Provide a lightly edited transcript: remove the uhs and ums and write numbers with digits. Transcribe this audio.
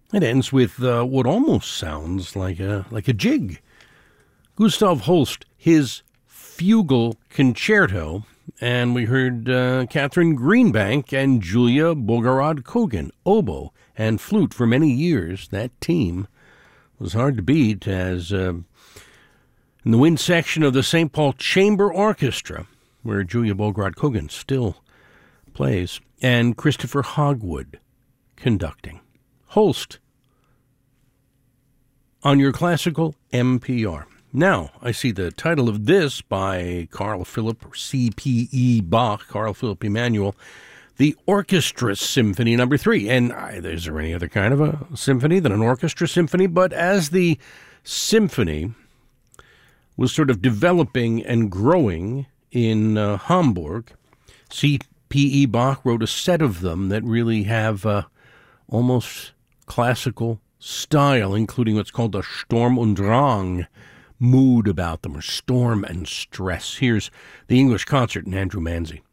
It ends with what almost sounds like a jig. Gustav Holst, his Fugal Concerto, and we heard Catherine Greenbank and Julia Bogorod-Kogan, oboe and flute for many years. That team was hard to beat, as in the wind section of the St. Paul Chamber Orchestra, where Julia Bogorod-Kogan still plays, and Christopher Hogwood conducting. Holst on your classical NPR. Now, I see the title of this by Carl Philipp, or C.P.E. Bach, Carl Philipp Emanuel, the Orchestra Symphony No. 3. And is there any other kind of a symphony than an orchestra symphony? But as the symphony was sort of developing and growing in Hamburg, C.P.E. Bach wrote a set of them that really have almost classical style, including what's called a Sturm und Drang mood about them, or storm and stress. Here's the English concert and Andrew Manzi.